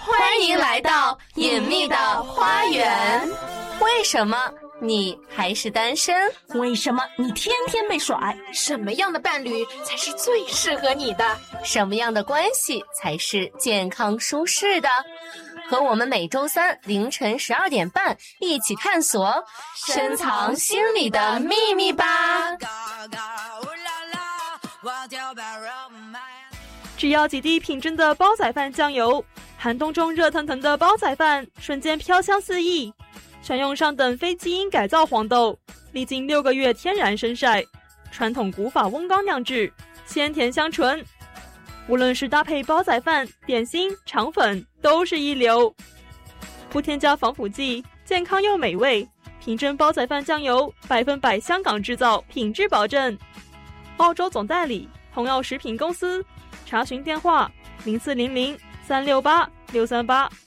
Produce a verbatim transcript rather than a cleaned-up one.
欢迎来到隐秘的花园。为什么你还是单身？ 为什么你天天被甩？ 什么样的伴侣才是最适合你的？ 什么样的关系才是健康舒适的？和我们每周三凌晨十二点半一起探索深藏心里的秘密吧。 只要几滴品质的煲仔饭酱油，寒冬中热腾腾的煲仔饭瞬间飘香四溢。选用上等非基因改造黄豆，历经六个月天然生晒，传统古法温缸酿制，鲜甜香醇。无论是搭配煲仔饭、点心、肠粉，都是一流。不添加防腐剂，健康又美味。品真煲仔饭酱油，百分百香港制造，品质保证。澳洲总代理同药食品公司，查询电话零四零零三六八六三八。